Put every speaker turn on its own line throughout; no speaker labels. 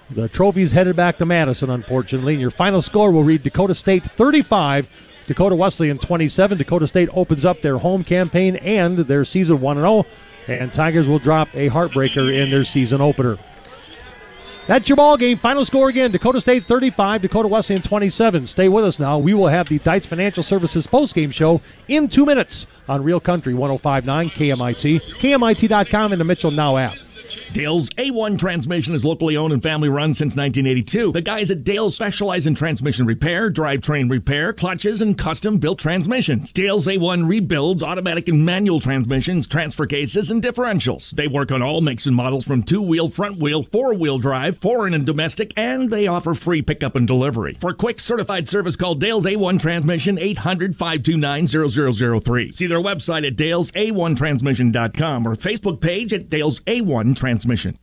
The trophy's headed back to Madison, unfortunately. And your final score will read Dakota State 35, Dakota Wesleyan 27. Dakota State opens up their home campaign and their season 1-0. And Tigers will drop a heartbreaker in their season opener. That's your ball game. Final score again, Dakota State 35, Dakota Wesleyan 27. Stay with us now. We will have the Dice Financial Services postgame show in 2 minutes on Real Country 105.9 KMIT, KMIT.com, and the Mitchell Now app.
Dale's A1 Transmission is locally owned and family run since 1982. The guys at Dale's specialize in transmission repair, drivetrain repair, clutches, and custom-built transmissions. Dale's A1 rebuilds automatic and manual transmissions, transfer cases, and differentials. They work on all makes and models from 2-wheel, front-wheel, 4-wheel drive, foreign and domestic, and they offer free pickup and delivery. For quick certified service, call Dale's A1 Transmission 800-529-0003. See their website at dale's-a1transmission.com or Facebook page at Dale's A1 Transmission.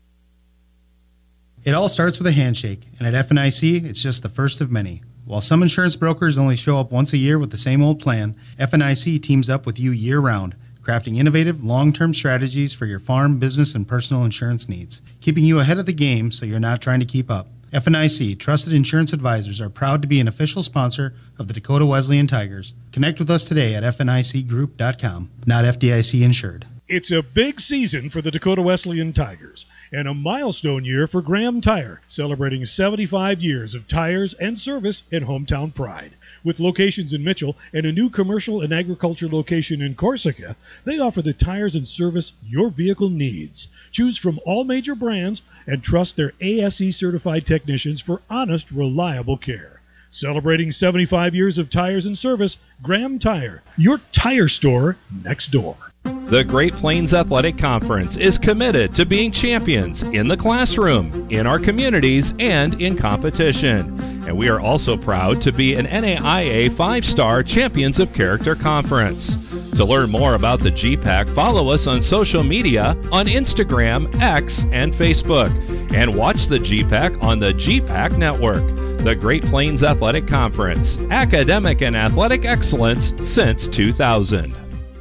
It all starts with a handshake, and at FNIC, it's just the first of many. While some insurance brokers only show up once a year with the same old plan, FNIC teams up with you year-round, crafting innovative, long-term strategies for your farm, business, and personal insurance needs, keeping you ahead of the game so you're not trying to keep up. FNIC, Trusted Insurance Advisors, are proud to be an official sponsor of the Dakota Wesleyan Tigers. Connect with us today at FNICgroup.com, not FDIC insured.
It's a big season for the Dakota Wesleyan Tigers and a milestone year for Graham Tire, celebrating 75 years of tires and service and hometown pride. With locations in Mitchell and a new commercial and agriculture location in Corsica, they offer the tires and service your vehicle needs. Choose from all major brands and trust their ASE-certified technicians for honest, reliable care. Celebrating 75 years of tires and service, Graham Tire, your tire store next door.
The Great Plains Athletic Conference is committed to being champions in the classroom, in our communities, and in competition. And we are also proud to be an NAIA 5-star Champions of Character Conference. To learn more about the GPAC, follow us on social media on Instagram, X, and Facebook. And watch the GPAC on the GPAC Network. The Great Plains Athletic Conference, academic and athletic excellence since 2000.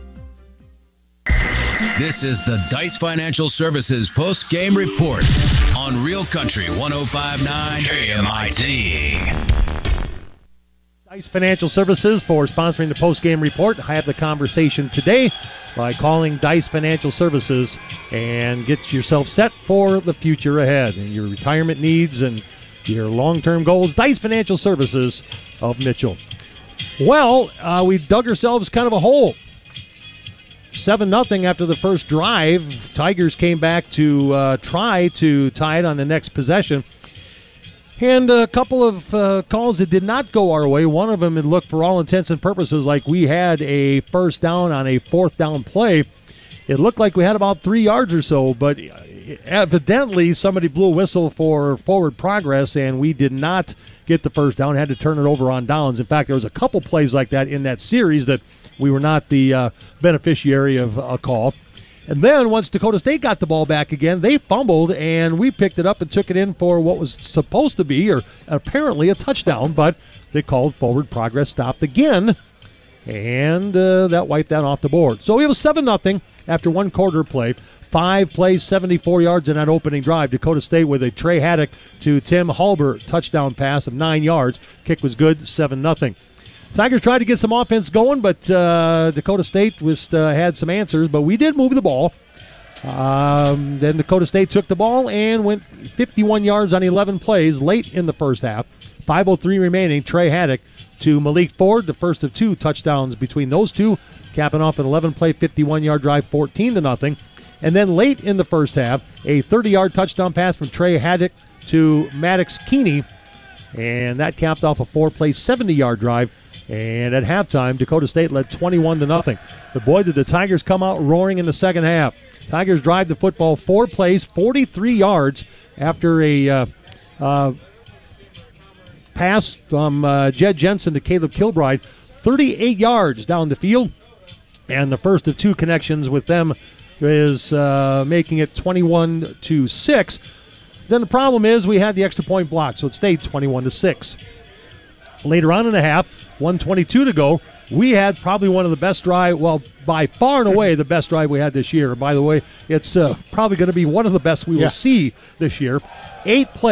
This is the Dice Financial Services post-game report on Real Country 105.9 KMIT.
Dice Financial Services for sponsoring the post-game report. I have the conversation today by calling Dice Financial Services and get yourself set for the future ahead and your retirement needs and your long-term goals. Dice Financial Services of Mitchell. Well, we dug ourselves kind of a hole. 7-0 after the first drive. Tigers came back to try to tie it on the next possession. And a couple of calls that did not go our way. One of them, it looked for all intents and purposes like we had a first down on a fourth down play. It looked like we had about 3 yards or so, but evidently somebody blew a whistle for forward progress, and we did not get the first down, had to turn it over on downs. In fact, there was a couple plays like that in that series that we were not the beneficiary of a call. And then once Dakota State got the ball back again, they fumbled, and we picked it up and took it in for what was supposed to be, or apparently, a touchdown, but they called forward progress stopped again, and that wiped that off the board. So we have a 7-0 after one quarter play. 5 plays, 74 yards in that opening drive. Dakota State with a Trey Haddock to Tim Halbert touchdown pass of 9 yards. Kick was good, 7-0. Tigers tried to get some offense going, but Dakota State had some answers, but we did move the ball. Then Dakota State took the ball and went 51 yards on 11 plays late in the first half. 5:03 remaining. Trey Haddock to Malik Ford, the first of 2 touchdowns between those two, capping off an 11-play, 51-yard drive, 14-0. And then late in the first half, a 30-yard touchdown pass from Trey Haddock to Maddox Keeney, and that capped off a 4-play, 70-yard drive. And at halftime, Dakota State led 21-0. But boy, did the Tigers come out roaring in the second half. Tigers drive the football 4 plays, 43 yards after a pass from Jed Jensen to Caleb Kilbride, 38 yards down the field. And the first of 2 connections with them is making it 21-6. Then the problem is we had the extra point block, so it stayed 21-6. Later on in the half, 1:22 to go, we had probably one of the best drive, well, by far and away the best drive we had this year. By the way, it's probably going to be one of the best we will see this year. 8 plays.